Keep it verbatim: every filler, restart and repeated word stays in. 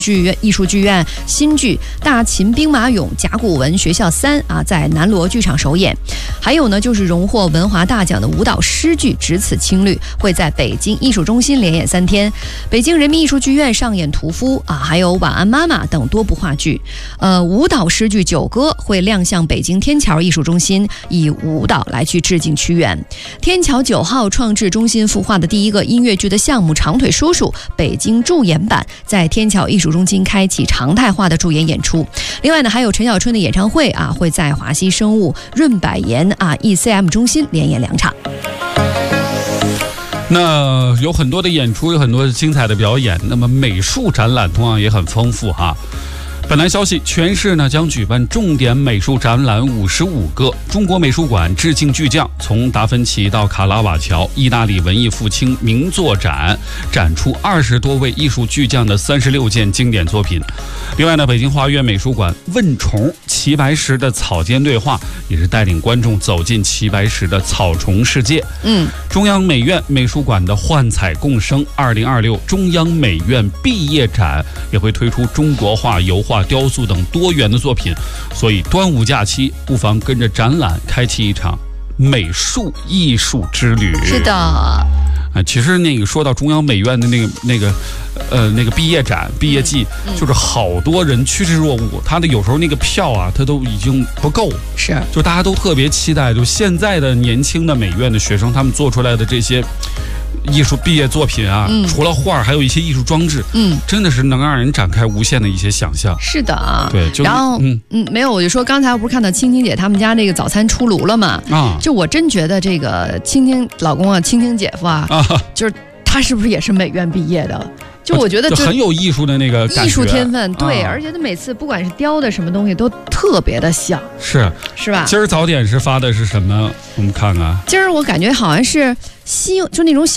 剧院艺术剧院新剧《大秦兵马俑甲骨文学校三》啊，在南锣剧场首演。还有呢，就是荣获文华大奖的舞蹈诗剧《只此青绿》会在北京艺术中心连演三天。北京人民艺术剧院上演《屠夫》啊，还有《晚安妈妈》等多部话剧。呃，舞蹈诗剧《九歌》会亮相北京天桥艺术中心，以舞蹈来去致敬屈原。天桥九号创制中心孵化的第一个音乐剧的项目《长腿叔叔》北京驻演版在天桥艺术中心开启常态化的驻演演出。另外呢，还有陈小春的演唱会啊，会在华西生物润百颜啊 E C M 中心连演两场。 那有很多的演出，有很多精彩的表演，那么美术展览同样也很丰富哈。本来消息，全市呢将举办重点美术展览五十五个。中国美术馆致敬巨匠，从达芬奇到卡拉瓦乔，意大利文艺复兴名作展，展出二十多位艺术巨匠的三十六件经典作品。另外呢，北京花苑美术馆问虫齐白石的草间对话，也是带领观众走进齐白石的草虫世界。嗯，中央美院美术馆的幻彩共生二零二六中央美院毕业展也会推出中国画、油画、雕塑等多元的作品，所以端午假期不妨跟着展览开启一场美术艺术之旅。 是的，啊， 其实那个说到中央美院的那个那个呃那个毕业展、毕业季，嗯嗯、就是好多人趋之若鹜，他的有时候那个票啊，他都已经不够， 是， 就大家都特别期待，就现在的年轻的美院的学生，他们做出来的这些艺术毕业作品啊，嗯、除了画，还有一些艺术装置，嗯，真的是能让人展开无限的一些想象。 是的啊， 对，就然后嗯嗯，没有，我就说刚才我不是看到青青姐他们家那个早餐出炉了吗？啊，就我真觉得这个青青老公啊，青青姐夫啊，啊就是他是不是也是美院毕业的？就我觉得就很有艺术的那个艺术天分，对，啊、而且他每次不管是雕的什么东西都特别的像， 是是吧？ 今儿早点是发的是什么？我们看看， 今儿我感觉好像是西，就那种小。